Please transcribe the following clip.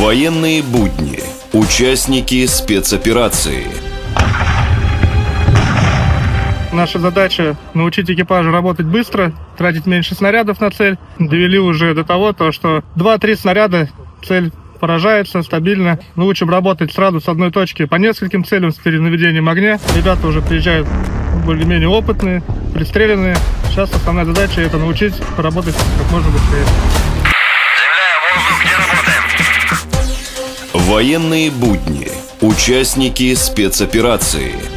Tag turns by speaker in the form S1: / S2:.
S1: Военные будни. Участники спецоперации.
S2: Наша задача – научить экипажу работать быстро, тратить меньше снарядов на цель. Довели уже до того, что 2-3 снаряда цель поражается стабильно. Мы учим работать сразу с одной точки по нескольким целям с перенаведением огня. Ребята уже приезжают более-менее опытные, пристреленные. Сейчас основная задача – это научить поработать как можно быстрее.
S1: Военные будни. Участники спецоперации.